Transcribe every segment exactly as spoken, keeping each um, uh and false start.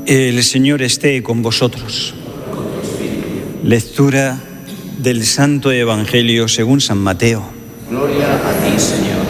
El Señor esté con vosotros. Lectura del Santo Evangelio según San Mateo. Gloria a ti, Señor.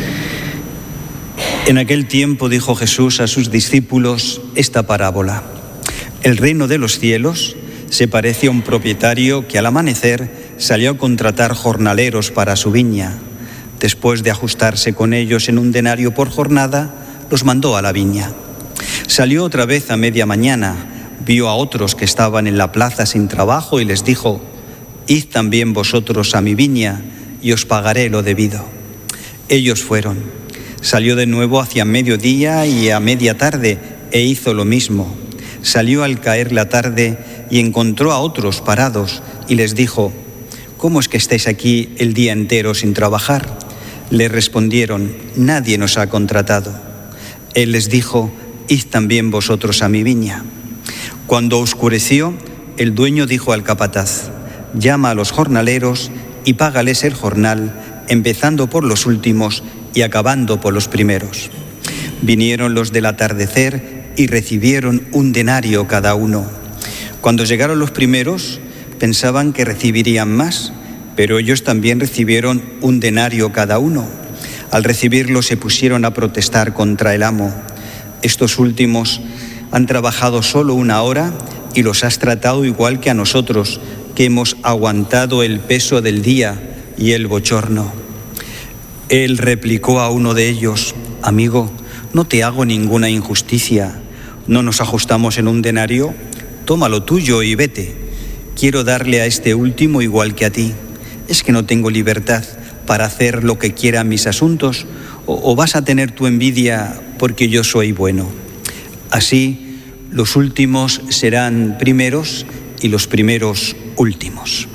En aquel tiempo dijo Jesús a sus discípulos esta parábola. El reino de los cielos se parece a un propietario que al amanecer salió a contratar jornaleros para su viña. Después de ajustarse con ellos en un denario por jornada, los mandó a la viña. Salió otra vez a media mañana, vio a otros que estaban en la plaza sin trabajo y les dijo: «Id también vosotros a mi viña y os pagaré lo debido». Ellos fueron. Salió de nuevo hacia mediodía y a media tarde e hizo lo mismo. Salió al caer la tarde y encontró a otros parados y les dijo: «¿Cómo es que estáis aquí el día entero sin trabajar?». Le respondieron: «Nadie nos ha contratado». Él les dijo: «Id también vosotros a mi viña». Cuando oscureció, el dueño dijo al capataz: «Llama a los jornaleros y págales el jornal, empezando por los últimos y acabando por los primeros». Vinieron los del atardecer y recibieron un denario cada uno. Cuando llegaron los primeros, pensaban que recibirían más, pero ellos también recibieron un denario cada uno. Al recibirlo se pusieron a protestar contra el amo. «Estos últimos han trabajado solo una hora y los has tratado igual que a nosotros, que hemos aguantado el peso del día y el bochorno». Él replicó a uno de ellos: «Amigo, no te hago ninguna injusticia. ¿No nos ajustamos en un denario? Toma lo tuyo y vete. Quiero darle a este último igual que a ti. ¿Es que no tengo libertad para hacer lo que quiera en mis asuntos? ¿O, o vas a tener tu envidia porque yo soy bueno?». Así, los últimos serán primeros y los primeros últimos.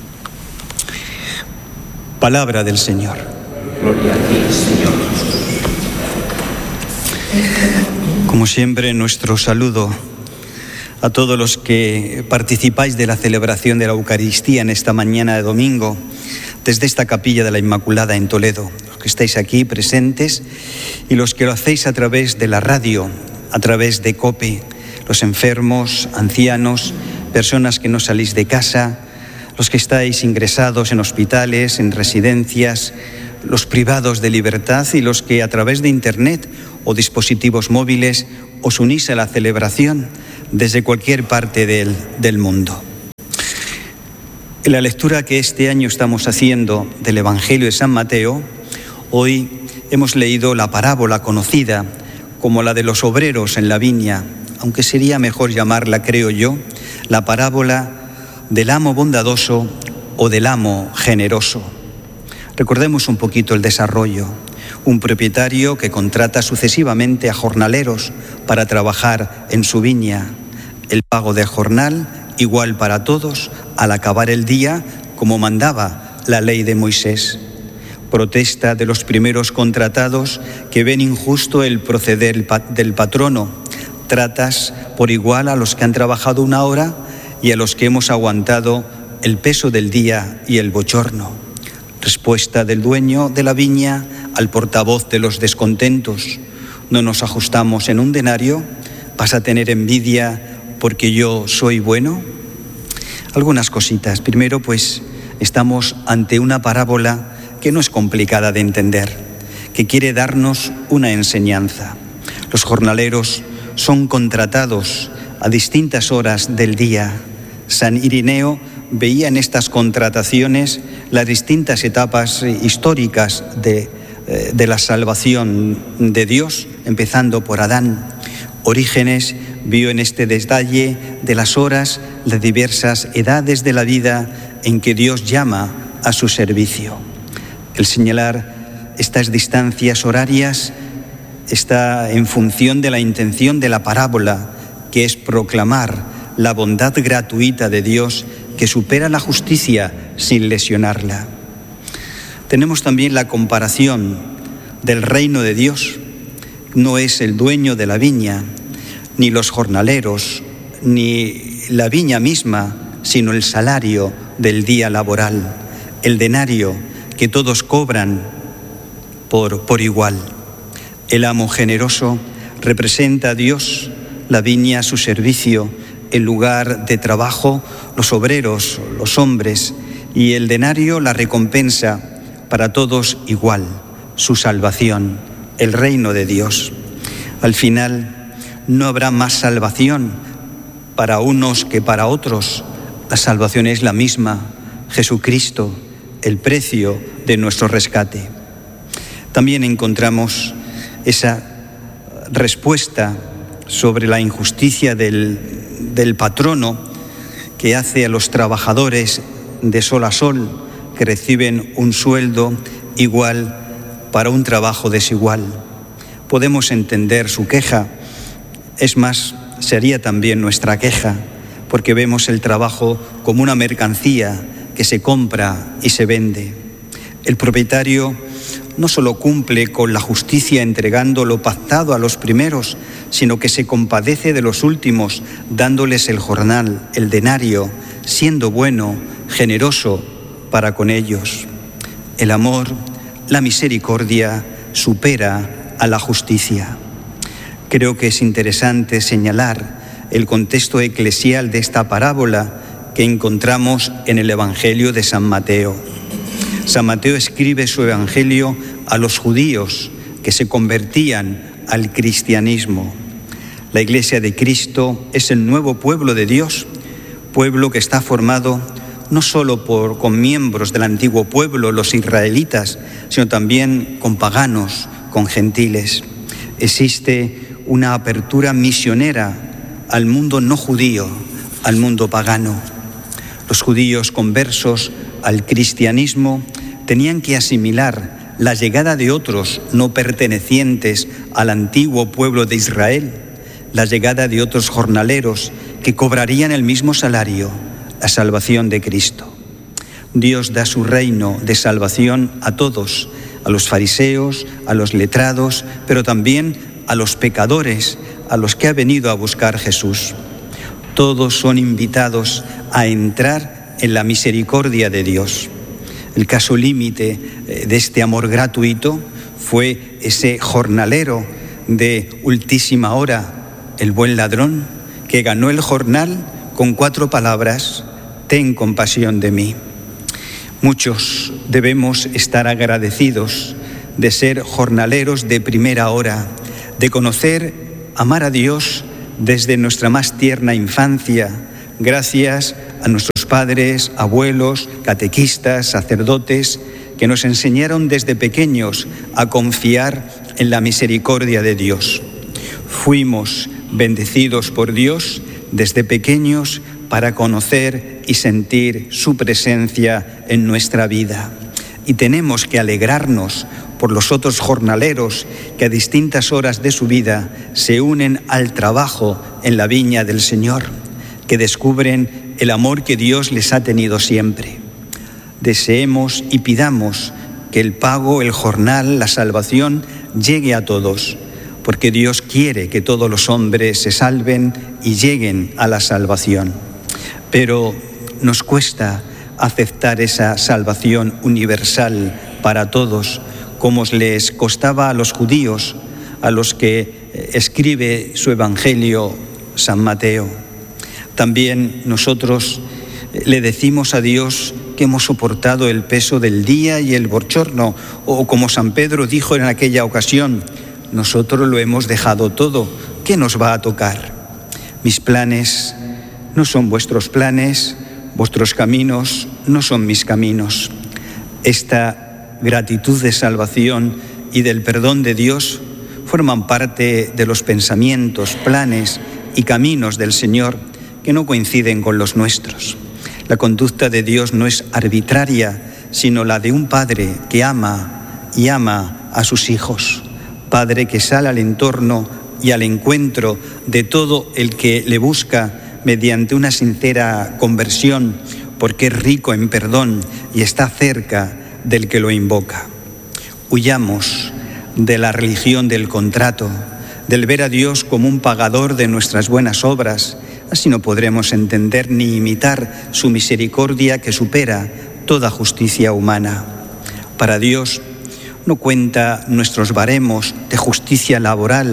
Palabra del Señor. Gloria a ti, Señor. Como siempre, nuestro saludo a todos los que participáis de la celebración de la Eucaristía en esta mañana de domingo, desde esta capilla de la Inmaculada en Toledo, los que estáis aquí presentes y los que lo hacéis a través de la radio, a través de COPE, los enfermos, ancianos, personas que no salís de casa, los que estáis ingresados en hospitales, en residencias, los privados de libertad y los que a través de Internet o dispositivos móviles os unís a la celebración desde cualquier parte del, del mundo. En la lectura que este año estamos haciendo del Evangelio de San Mateo, hoy hemos leído la parábola conocida como la de los obreros en la viña, aunque sería mejor llamarla, creo yo, la parábola del amo bondadoso o del amo generoso. Recordemos un poquito el desarrollo. Un propietario que contrata sucesivamente a jornaleros para trabajar en su viña. El pago del jornal igual para todos al acabar el día, como mandaba la ley de Moisés. Protesta de los primeros contratados que ven injusto el proceder del patrono. Tratas por igual a los que han trabajado una hora y a los que hemos aguantado el peso del día y el bochorno. Respuesta del dueño de la viña al portavoz de los descontentos: ¿no nos ajustamos en un denario? ¿Vas a tener envidia porque yo soy bueno? Algunas cositas. Primero, pues, estamos ante una parábola que no es complicada de entender, que quiere darnos una enseñanza. Los jornaleros son contratados a distintas horas del día. San Irineo veía en estas contrataciones las distintas etapas históricas de, de la salvación de Dios, empezando por Adán. Orígenes vio en este detalle de las horas las diversas edades de la vida en que Dios llama a su servicio. El señalar estas distancias horarias está en función de la intención de la parábola, que es proclamar la bondad gratuita de Dios que supera la justicia sin lesionarla. Tenemos también la comparación del reino de Dios. No es el dueño de la viña, ni los jornaleros, ni la viña misma, sino el salario del día laboral, el denario que todos cobran por, por igual. El amo generoso representa a Dios, la viña a su servicio, el lugar de trabajo, los obreros, los hombres, y el denario, la recompensa, para todos igual, su salvación, el reino de Dios. Al final, no habrá más salvación para unos que para otros. La salvación es la misma, Jesucristo, el precio de nuestro rescate. También encontramos esa respuesta sobre la injusticia del, del patrono que hace a los trabajadores de sol a sol que reciben un sueldo igual para un trabajo desigual. Podemos entender su queja, es más, sería también nuestra queja, porque vemos el trabajo como una mercancía que se compra y se vende. El propietario no solo cumple con la justicia entregando lo pactado a los primeros, sino que se compadece de los últimos, dándoles el jornal, el denario, siendo bueno, generoso para con ellos. El amor, la misericordia, supera a la justicia. Creo que es interesante señalar el contexto eclesial de esta parábola que encontramos en el Evangelio de San Mateo. San Mateo escribe su Evangelio a los judíos que se convertían al cristianismo. La Iglesia de Cristo es el nuevo pueblo de Dios, pueblo que está formado no solo por, con miembros del antiguo pueblo, los israelitas, sino también con paganos, con gentiles. Existe una apertura misionera al mundo no judío, al mundo pagano. Los judíos conversos al cristianismo tenían que asimilar la llegada de otros no pertenecientes al antiguo pueblo de Israel, la llegada de otros jornaleros que cobrarían el mismo salario, la salvación de Cristo. Dios da su reino de salvación a todos, a los fariseos, a los letrados, pero también a los pecadores, a los que ha venido a buscar Jesús. Todos son invitados a entrar en la misericordia de Dios. El caso límite de este amor gratuito fue ese jornalero de ultísima hora, el buen ladrón, que ganó el jornal con cuatro palabras: ten compasión de mí. Muchos debemos estar agradecidos de ser jornaleros de primera hora, de conocer, amar a Dios desde nuestra más tierna infancia, gracias a nuestros padres, abuelos, catequistas, sacerdotes, que nos enseñaron desde pequeños a confiar en la misericordia de Dios. Fuimos bendecidos por Dios desde pequeños para conocer y sentir su presencia en nuestra vida. Y tenemos que alegrarnos por los otros jornaleros que a distintas horas de su vida se unen al trabajo en la viña del Señor, que descubren el amor que Dios les ha tenido siempre. Deseemos y pidamos que el pago, el jornal, la salvación llegue a todos, porque Dios quiere que todos los hombres se salven y lleguen a la salvación. Pero nos cuesta aceptar esa salvación universal para todos, como les costaba a los judíos, a los que escribe su Evangelio San Mateo. También nosotros le decimos a Dios que hemos soportado el peso del día y el bochorno, o como San Pedro dijo en aquella ocasión: nosotros lo hemos dejado todo, ¿qué nos va a tocar? Mis planes no son vuestros planes, vuestros caminos no son mis caminos. Esta gratitud de salvación y del perdón de Dios forman parte de los pensamientos, planes y caminos del Señor que no coinciden con los nuestros. La conducta de Dios no es arbitraria, sino la de un padre que ama y ama a sus hijos. Padre que sale al entorno y al encuentro de todo el que le busca mediante una sincera conversión, porque es rico en perdón y está cerca del que lo invoca. Huyamos de la religión del contrato, del ver a Dios como un pagador de nuestras buenas obras. Así no podremos entender ni imitar su misericordia que supera toda justicia humana. Para Dios no cuenta nuestros baremos de justicia laboral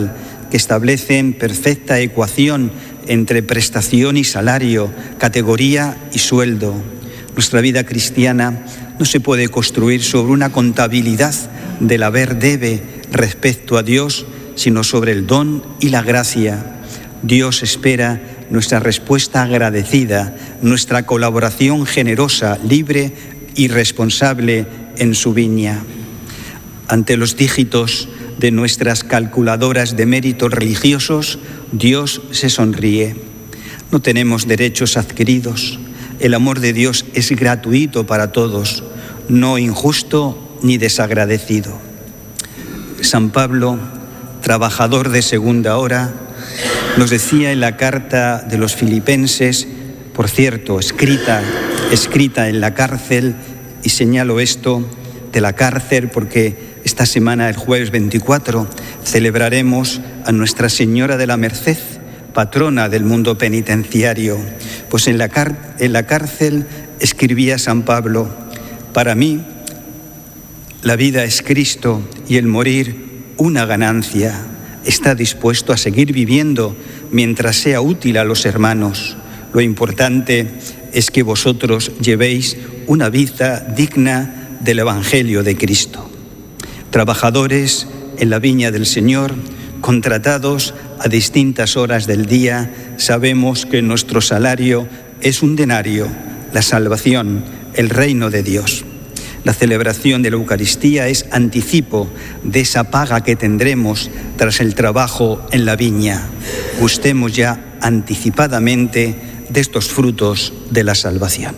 que establecen perfecta ecuación entre prestación y salario, categoría y sueldo. Nuestra vida cristiana no se puede construir sobre una contabilidad del haber-debe respecto a Dios, sino sobre el don y la gracia. Dios espera nuestra respuesta agradecida, nuestra colaboración generosa, libre y responsable en su viña. Ante los dígitos de nuestras calculadoras de méritos religiosos, Dios se sonríe. No tenemos derechos adquiridos. El amor de Dios es gratuito para todos, no injusto ni desagradecido. San Pablo, trabajador de segunda hora, nos decía en la carta de los Filipenses, por cierto, escrita, escrita en la cárcel, y señalo esto de la cárcel porque esta semana, el jueves veinticuatro, celebraremos a Nuestra Señora de la Merced, patrona del mundo penitenciario. Pues en la, car- en la cárcel escribía San Pablo: para mí la vida es Cristo y el morir una ganancia. Está dispuesto a seguir viviendo mientras sea útil a los hermanos. Lo importante es que vosotros llevéis una vida digna del Evangelio de Cristo. Trabajadores en la viña del Señor, contratados a distintas horas del día, sabemos que nuestro salario es un denario, la salvación, el reino de Dios. La celebración de la Eucaristía es anticipo de esa paga que tendremos tras el trabajo en la viña. Gustemos ya anticipadamente de estos frutos de la salvación.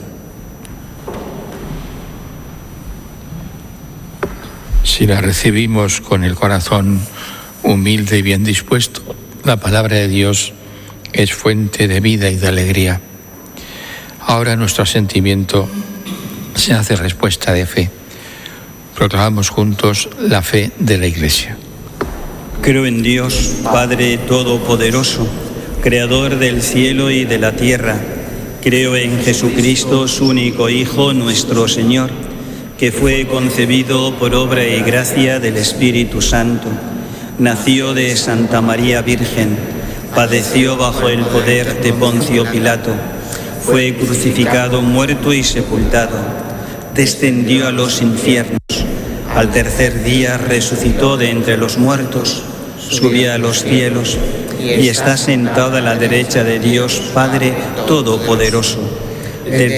Si la recibimos con el corazón humilde y bien dispuesto, la palabra de Dios es fuente de vida y de alegría. Ahora nuestro sentimiento se hace respuesta de fe. Proclamamos juntos la fe de la Iglesia. Creo en Dios, Padre Todopoderoso, Creador del cielo y de la tierra. Creo en Jesucristo, su único Hijo, nuestro Señor, que fue concebido por obra y gracia del Espíritu Santo. Nació de Santa María Virgen, padeció bajo el poder de Poncio Pilato, fue crucificado, muerto y sepultado, descendió a los infiernos, al tercer día resucitó de entre los muertos, subió a los cielos y está sentado a la derecha de Dios Padre Todopoderoso. Desde